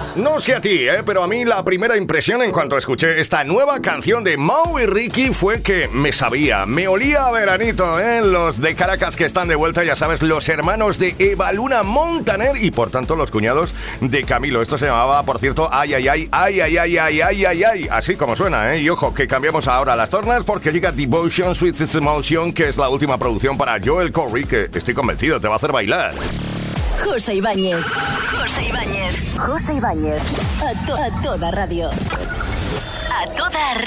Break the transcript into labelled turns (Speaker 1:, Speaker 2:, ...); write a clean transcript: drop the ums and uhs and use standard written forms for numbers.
Speaker 1: No sé a ti, pero a mí la primera impresión en cuanto escuché esta nueva canción de Mau y Ricky fue que me sabía, me olía a veranito, Los de Caracas que están de vuelta, ya sabes, los hermanos de Eva Luna Montaner y por tanto los cuñados de Camilo. Esto se llamaba, por cierto, Ay, ay, ay, ay, ay, ay, ay, ay, ay, ay, así como suena, Y ojo, que cambiamos ahora las tornas porque llega Devotion, Sweet Emotion, que es la última producción para Joel Corry, que estoy convencido te va a hacer bailar.
Speaker 2: José Ibáñez. José Ibáñez. José Ibáñez. A toda radio. A toda